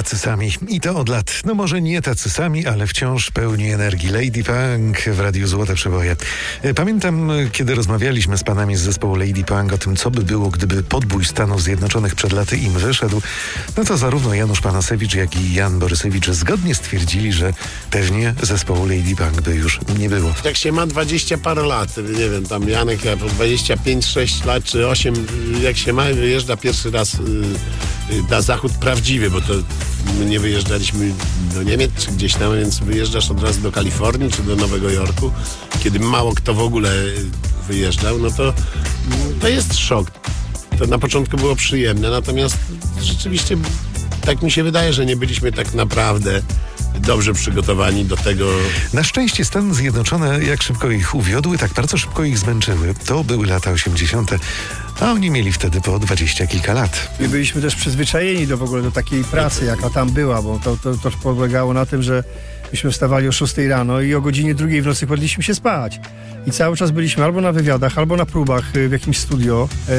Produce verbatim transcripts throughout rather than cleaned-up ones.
tacy sami. I to od lat. No może nie tacy sami, ale wciąż pełni energii. Lady Punk w Radiu Złote Przeboje. Pamiętam, kiedy rozmawialiśmy z panami z zespołu Lady Punk o tym, co by było, gdyby podbój Stanów Zjednoczonych przed laty im wyszedł, no to zarówno Janusz Panasewicz, jak i Jan Borysewicz zgodnie stwierdzili, że pewnie zespołu Lady Punk by już nie było. Jak się ma dwadzieścia parę lat, nie wiem, tam Janek po dwadzieścia pięć, sześć lat czy osiem, jak się ma, wyjeżdża pierwszy raz y, y, na zachód prawdziwy, bo to my nie wyjeżdżaliśmy do Niemiec czy gdzieś tam, więc wyjeżdżasz od razu do Kalifornii czy do Nowego Jorku, kiedy mało kto w ogóle wyjeżdżał, no to, to jest szok. To na początku było przyjemne, natomiast rzeczywiście tak mi się wydaje, że nie byliśmy tak naprawdę dobrze przygotowani do tego. Na szczęście Stany Zjednoczone jak szybko ich uwiodły, tak bardzo szybko ich zmęczyły. To były lata osiemdziesiąte, a oni mieli wtedy po dwadzieścia kilka lat. My byliśmy też przyzwyczajeni do w ogóle do takiej pracy, jaka tam była, bo to, to, to polegało na tym, że myśmy wstawali o szóstej rano i o godzinie drugiej w nocy kładliśmy się spać. I cały czas byliśmy albo na wywiadach, albo na próbach w jakimś studio. Yy,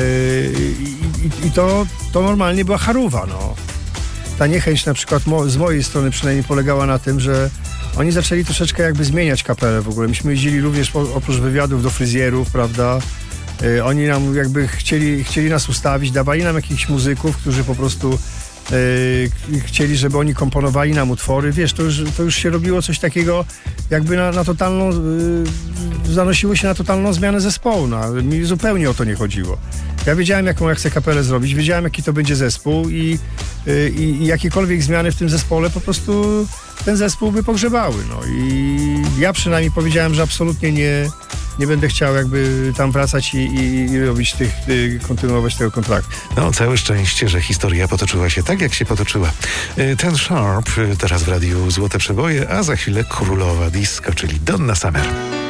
i, i to, to normalnie była charuwa, no. Ta niechęć na przykład mo- z mojej strony przynajmniej polegała na tym, że oni zaczęli troszeczkę jakby zmieniać kapelę w ogóle. Myśmy jeździli również po, oprócz wywiadów do fryzjerów, prawda? Yy, oni nam jakby chcieli, chcieli nas ustawić, dawali nam jakichś muzyków, którzy po prostu yy, chcieli, żeby oni komponowali nam utwory. Wiesz, to już, to już się robiło coś takiego jakby na, na totalną, yy, zanosiło się na totalną zmianę zespołu. No, ale mi zupełnie o to nie chodziło. Ja wiedziałem, jaką ja chcę kapelę zrobić, wiedziałem, jaki to będzie zespół i, yy, i jakiekolwiek zmiany w tym zespole po prostu ten zespół by pogrzebały. No. I ja przynajmniej powiedziałem, że absolutnie nie, nie będę chciał jakby tam wracać i, i, i robić tych, y, kontynuować tego kontraktu. No, całe szczęście, że historia potoczyła się tak, jak się potoczyła. Ten Sharp teraz w Radiu Złote Przeboje, a za chwilę królowa disco, czyli Donna Summer.